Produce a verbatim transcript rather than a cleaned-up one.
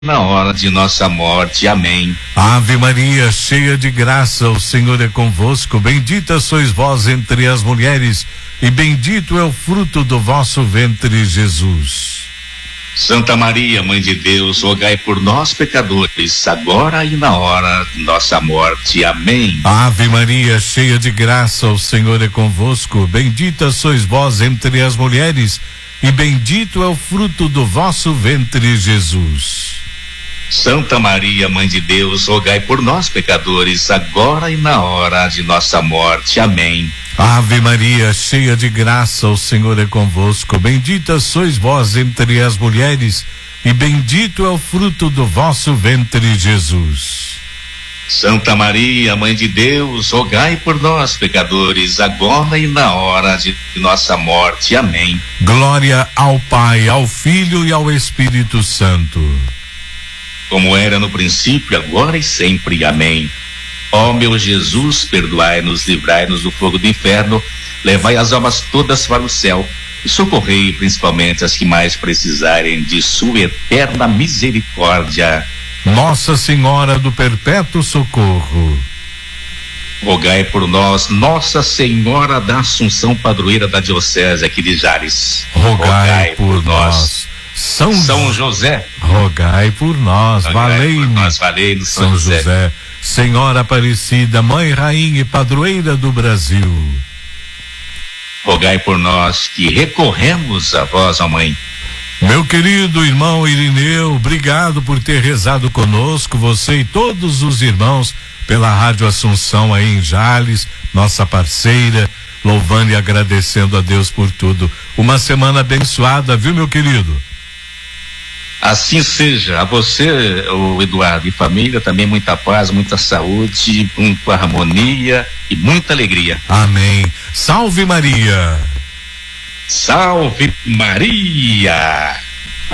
na hora de nossa morte. Amém. Ave Maria, cheia de graça, o Senhor é convosco. Bendita sois vós entre as mulheres, e bendito é o fruto do vosso ventre, Jesus. Santa Maria, Mãe de Deus, rogai por nós, pecadores, agora e na hora de nossa morte. Amém. Ave Maria, cheia de graça, o Senhor é convosco. Bendita sois vós entre as mulheres, e bendito é o fruto do vosso ventre, Jesus. Santa Maria, Mãe de Deus, rogai por nós, pecadores, agora e na hora de nossa morte. Amém. Ave Maria, cheia de graça, o Senhor é convosco. Bendita sois vós entre as mulheres, e bendito é o fruto do vosso ventre, Jesus. Santa Maria, Mãe de Deus, rogai por nós, pecadores, agora e na hora de nossa morte. Amém. Glória ao Pai, ao Filho e ao Espírito Santo. Como era no princípio, agora e sempre. Amém. Ó meu Jesus, perdoai-nos, livrai-nos do fogo do inferno, levai as almas todas para o céu e socorrei principalmente as que mais precisarem de sua eterna misericórdia. Nossa Senhora do Perpétuo Socorro, rogai por nós. Nossa Senhora da Assunção, padroeira da Diocese aqui de Jales, rogai, rogai por, por nós. nós. São, São José, rogai por nós. Valei-nos, valei-nos, São, São José. José. Senhora Aparecida, Mãe, Rainha e Padroeira do Brasil, rogai por nós que recorremos a vós, ó Mãe. Meu querido irmão Irineu, obrigado por ter rezado conosco, você e todos os irmãos pela Rádio Assunção aí em Jales, nossa parceira, louvando e agradecendo a Deus por tudo. Uma semana abençoada, viu, meu querido? Assim seja. A você, o Eduardo, e família, também muita paz, muita saúde, muita harmonia e muita alegria. Amém. Salve Maria. Salve Maria.